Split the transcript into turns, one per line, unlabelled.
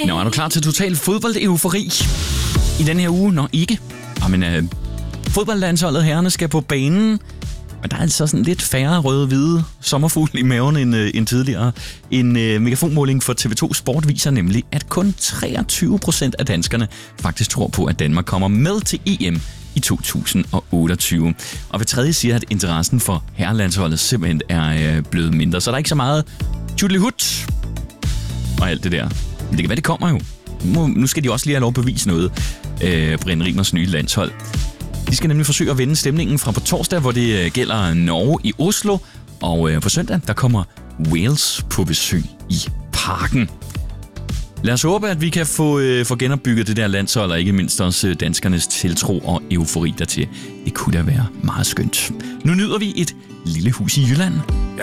Nå, er du klar til total fodbold-eufori i den her uge? Nå, ikke. Men fodboldlandsholdet herrerne skal på banen. Men der er altså sådan lidt færre røde-hvide sommerfugle i maven end tidligere. En megafonmåling for TV2 Sport viser nemlig, at kun 23% af danskerne faktisk tror på, at Danmark kommer med til EM i 2028. Og ved tredje siger, at interessen for herrelandsholdet simpelthen er blevet mindre. Så der er ikke så meget tjudelihut og alt det der. Men det kan være, det kommer jo. Nu skal de også lige have lov at bevise noget. Brian Riemers nye landshold. De skal nemlig forsøge at vende stemningen fra på torsdag, hvor det gælder Norge i Oslo. Og på søndag, der kommer Wales på besøg i Parken. Lad os håbe, at vi kan få genopbygget det der landshold, og ikke mindst også danskernes tiltro og eufori dertil. Det kunne da være meget skønt. Nu nyder vi et lille hus i Jylland.